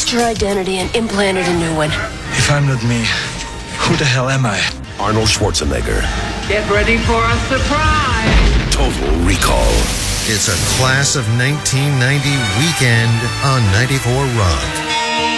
erased her identity and implanted a new one. If I'm not me, who the hell am I? Arnold Schwarzenegger. Get ready for a surprise. Total Recall. It's a class of 1990 weekend on 94 Rock.